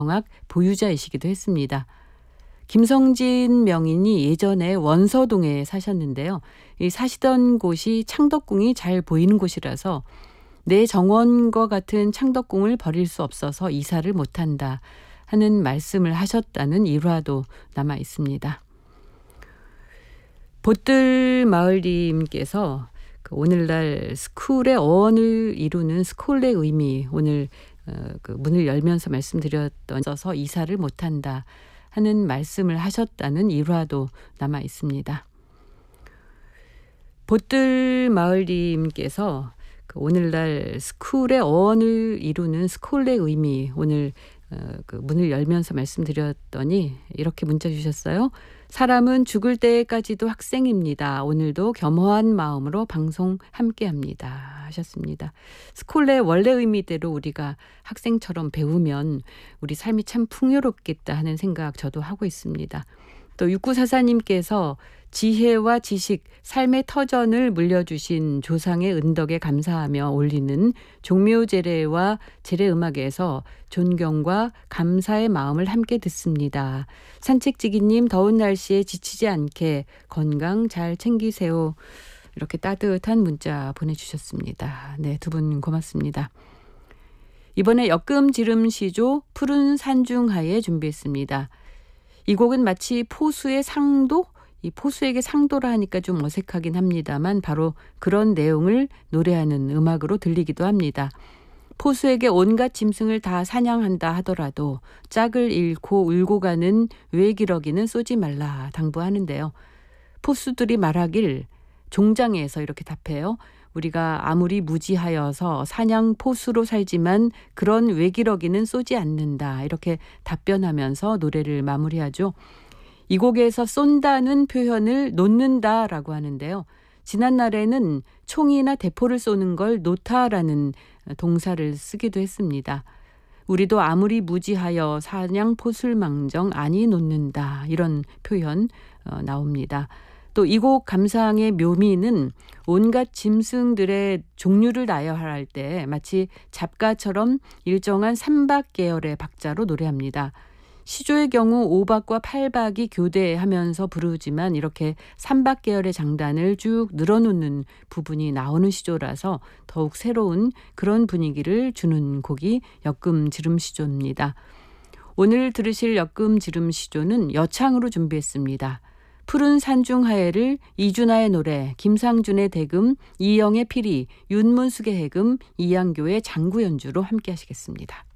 성악 보유자이시기도 했습니다. 김성진 명인이 예전에 원서동에 사셨는데요. 이 사시던 곳이 창덕궁이 잘 보이는 곳이라서 내 정원과 같은 창덕궁을 버릴 수 없어서 이사를 못한다 하는 말씀을 하셨다는 일화도 남아 있습니다. 보뜰마을님께서 오늘날 스쿨의 어원을 이루는 스콜의 의미, 오늘 문을 열면서 말씀드렸던 써서 이사를 못한다 하는 말씀을 하셨다는 일화도 남아 있습니다. 보뜰마을님께서 오늘날 스쿨의 어원을 이루는 스콜의 의미, 오늘 문을 열면서 말씀드렸더니 이렇게 문자 주셨어요. 사람은 죽을 때까지도 학생입니다. 오늘도 겸허한 마음으로 방송 함께합니다 하셨습니다. 스콜의 원래 의미대로 우리가 학생처럼 배우면 우리 삶이 참 풍요롭겠다 하는 생각 저도 하고 있습니다. 또 6944님께서 지혜와 지식, 삶의 터전을 물려주신 조상의 은덕에 감사하며 올리는 종묘제례와 제례음악에서 존경과 감사의 마음을 함께 듣습니다. 산책지기님, 더운 날씨에 지치지 않게 건강 잘 챙기세요. 이렇게 따뜻한 문자 보내주셨습니다. 네, 두 분 고맙습니다. 이번에 역금지름시조 푸른 산중하에 준비했습니다. 이 곡은 마치 포수의 상도? 이 포수에게 상도라 하니까 좀 어색하긴 합니다만 바로 그런 내용을 노래하는 음악으로 들리기도 합니다. 포수에게 온갖 짐승을 다 사냥한다 하더라도 짝을 잃고 울고 가는 외기러기는 쏘지 말라 당부하는데요. 포수들이 말하길 종장에서 이렇게 답해요. 우리가 아무리 무지하여서 사냥 포수로 살지만 그런 외기러기는 쏘지 않는다. 이렇게 답변하면서 노래를 마무리하죠. 이 곡에서 쏜다는 표현을 놓는다라고 하는데요. 지난날에는 총이나 대포를 쏘는 걸 놓다라는 동사를 쓰기도 했습니다. 우리도 아무리 무지하여 사냥 포술망정 아니 놓는다 이런 표현 나옵니다. 또 이 곡 감상의 묘미는 온갖 짐승들의 종류를 나열할 때 마치 잡가처럼 일정한 3박 계열의 박자로 노래합니다. 시조의 경우 5박과 8박이 교대하면서 부르지만 이렇게 3박 계열의 장단을 쭉 늘어놓는 부분이 나오는 시조라서 더욱 새로운 그런 분위기를 주는 곡이 역금지름시조입니다. 오늘 들으실 역금지름시조는 여창으로 준비했습니다. 푸른 산중하에를 이준하의 노래, 김상준의 대금, 이영의 피리, 윤문숙의 해금, 이양교의 장구 연주로 함께 하시겠습니다.